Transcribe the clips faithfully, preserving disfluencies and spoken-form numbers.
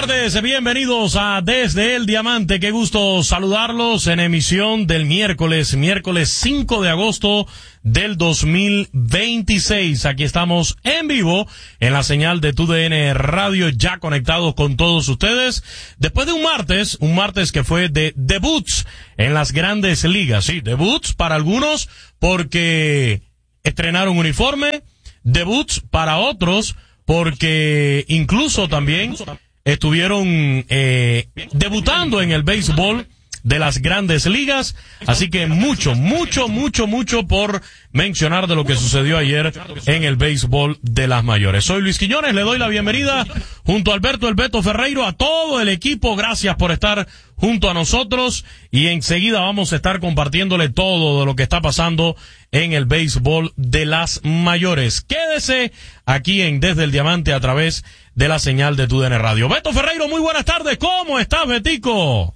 tardes, bienvenidos a Desde el Diamante. Qué gusto saludarlos en emisión del miércoles, miércoles cinco de agosto del dos mil veintiséis. Aquí estamos en vivo en la señal de Tu D N Radio, ya conectados con todos ustedes. Después de un martes, un martes que fue de debuts en las grandes ligas. Sí, debuts para algunos porque estrenaron uniforme, debuts para otros porque incluso también estuvieron eh, debutando en el béisbol de las grandes ligas, así que mucho, mucho, mucho, mucho por mencionar de lo que sucedió ayer en el béisbol de las mayores. Soy Luis Quiñones, le doy la bienvenida junto a Alberto El Beto Ferreiro, a todo el equipo. Gracias por estar junto a nosotros y enseguida vamos a estar compartiéndole todo de lo que está pasando en el béisbol de las mayores. Quédese aquí en Desde el Diamante a través de la señal de Tu D N Radio. Beto Ferreiro, muy buenas tardes. ¿Cómo estás, Betico?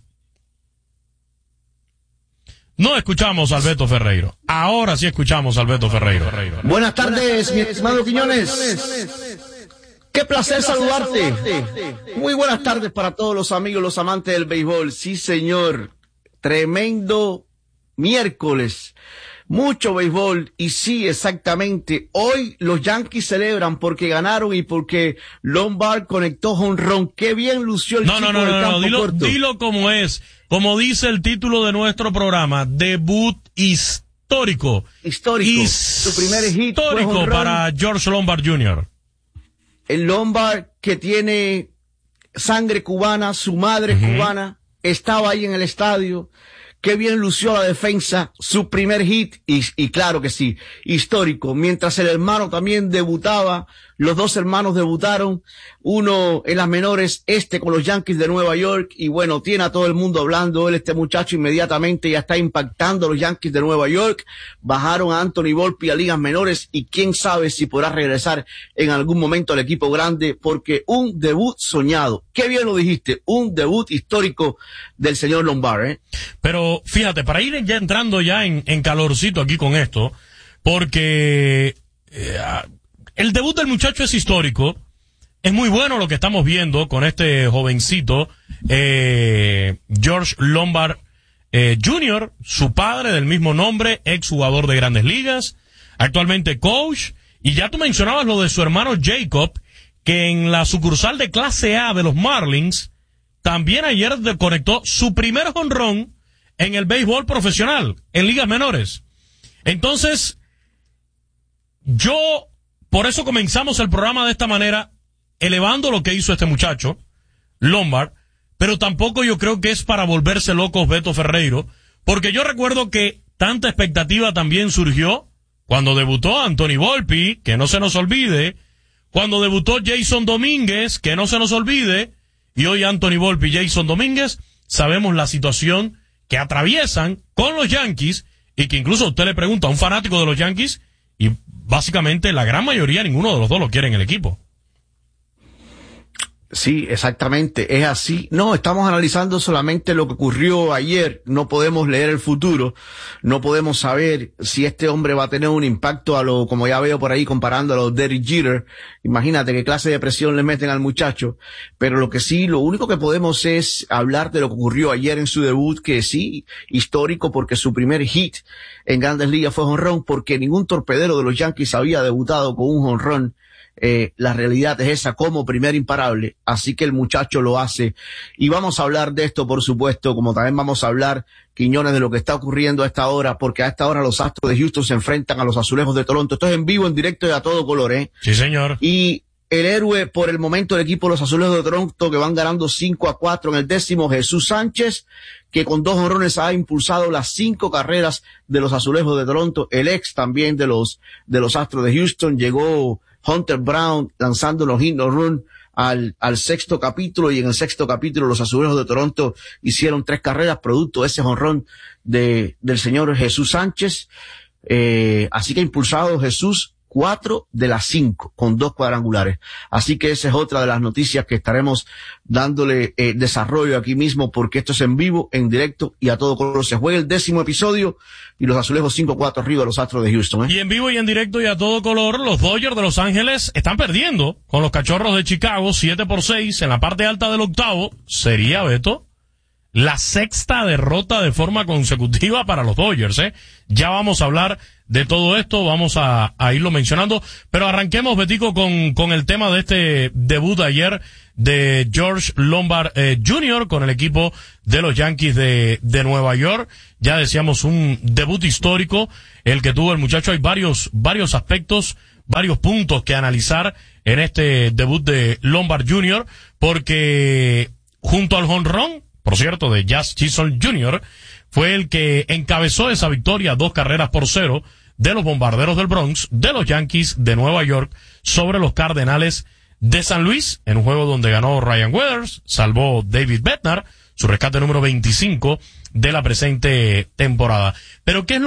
No escuchamos al Beto Ferreiro. Ahora sí escuchamos al Beto Ferreiro. Buenas tardes, mi estimado Quiñones. Qué placer saludarte. Muy buenas tardes para todos los amigos, los amantes del béisbol. Sí, señor. Tremendo miércoles. Mucho béisbol. Y sí, exactamente. Hoy los Yankees celebran porque ganaron y porque Lombard conectó jonrón. Qué bien lució el no, chico no, no, del no, campo no. Dilo, corto. dilo como es. Como dice el título de nuestro programa, debut histórico. Histórico. Su primer hit fue Histórico jonrón. para George Lombard junior El Lombard, que tiene sangre cubana, su madre Uh-huh. cubana, estaba ahí en el estadio. Qué bien lució la defensa, su primer hit, y, y claro que sí, histórico. Mientras el hermano también debutaba, los dos hermanos debutaron, uno en las menores, este con los Yankees de Nueva York, y bueno, tiene a todo el mundo hablando, él, este muchacho inmediatamente ya está impactando a los Yankees de Nueva York, bajaron a Anthony Volpe a ligas menores, y quién sabe si podrá regresar en algún momento al equipo grande, porque un debut soñado, qué bien lo dijiste, un debut histórico del señor Lombard, ¿eh? Pero fíjate, para ir ya entrando ya en, en calorcito aquí con esto, porque eh, el debut del muchacho es histórico, es muy bueno lo que estamos viendo con este jovencito, eh, George Lombard eh, junior, su padre del mismo nombre, exjugador de Grandes Ligas, actualmente coach, y ya tú mencionabas lo de su hermano Jacob, que en la sucursal de clase A de los Marlins, también ayer conectó su primer jonrón en el béisbol profesional, en ligas menores. Entonces, yo, por eso comenzamos el programa de esta manera, elevando lo que hizo este muchacho, Lombard, pero tampoco yo creo que es para volverse locos Beto Ferreiro, porque yo recuerdo que tanta expectativa también surgió cuando debutó Anthony Volpe, que no se nos olvide, cuando debutó Jason Domínguez, que no se nos olvide, y hoy Anthony Volpe y Jason Domínguez, sabemos la situación que atraviesan con los Yankees, y que incluso usted le pregunta a un fanático de los Yankees, y básicamente la gran mayoría, ninguno de los dos lo quiere en el equipo. Sí, exactamente, es así. No, estamos analizando solamente lo que ocurrió ayer, no podemos leer el futuro, no podemos saber si este hombre va a tener un impacto a lo, como ya veo por ahí comparando a los Derek Jeter, imagínate qué clase de presión le meten al muchacho, pero lo que sí, lo único que podemos es hablar de lo que ocurrió ayer en su debut, que sí, histórico porque su primer hit en Grandes Ligas fue jonrón, porque ningún torpedero de los Yankees había debutado con un jonrón. Eh, la realidad es esa como primer imparable, así que el muchacho lo hace, y vamos a hablar de esto por supuesto, como también vamos a hablar, Quiñones, de lo que está ocurriendo a esta hora, porque a esta hora los Astros de Houston se enfrentan a los Azulejos de Toronto. Esto es en vivo, en directo y a todo color, ¿eh? Sí, señor. Y el héroe por el momento del equipo de los Azulejos de Toronto, que van ganando cinco a cuatro en el décimo, Jesús Sánchez, que con dos jonrones ha impulsado las cinco carreras de los Azulejos de Toronto. El ex también de los de los Astros de Houston, llegó Hunter Brown lanzando los hit no run al, al sexto capítulo, y en el sexto capítulo los Azulejos de Toronto hicieron tres carreras producto de ese jonrón de, del señor Jesús Sánchez. Eh, así que ha impulsado Jesús cuatro de las cinco, con dos cuadrangulares. Así que esa es otra de las noticias que estaremos dándole eh, desarrollo aquí mismo, porque esto es en vivo, en directo y a todo color. Se juega el décimo episodio y los azulejos cinco cuatro arriba de los Astros de Houston. ¿eh? Y en vivo y en directo y a todo color, los Dodgers de Los Ángeles están perdiendo con los Cachorros de Chicago, siete por seis en la parte alta del octavo. Sería, Beto, la sexta derrota de forma consecutiva para los Dodgers, ¿eh? Ya vamos a hablar de todo esto, vamos a, a irlo mencionando, pero arranquemos, Betico, con, con el tema de este debut de ayer de George Lombard eh, junior con el equipo de los Yankees de, de Nueva York. Ya decíamos, un debut histórico el que tuvo el muchacho. Hay varios, varios aspectos, varios puntos que analizar en este debut de Lombard junior, porque junto al jonrón, por cierto, de Jazz Chisholm junior, fue el que encabezó esa victoria, dos carreras por cero, de los Bombarderos del Bronx, de los Yankees de Nueva York, sobre los Cardenales de San Luis, en un juego donde ganó Ryan Weathers, salvó David Bednar, su rescate número veinticinco de la presente temporada. Pero ¿qué es lo